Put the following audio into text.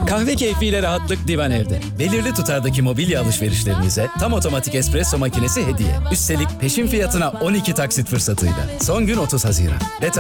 Kahve keyfiyle rahatlık divan evde. Belirli tutardaki mobilya alışverişlerinize tam otomatik espresso makinesi hediye. Üstelik peşin fiyatına 12 taksit fırsatıyla. Son gün 30 Haziran. Detay